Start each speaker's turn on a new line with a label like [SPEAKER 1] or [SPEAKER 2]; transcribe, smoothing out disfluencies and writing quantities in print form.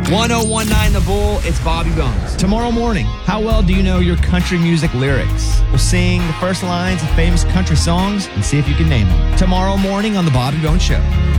[SPEAKER 1] 1019 The Bull, it's Bobby Bones.
[SPEAKER 2] Tomorrow morning, how well do you know your country music lyrics? We'll sing the first lines of famous country songs and see if you can name them. Tomorrow morning on The Bobby Bones Show.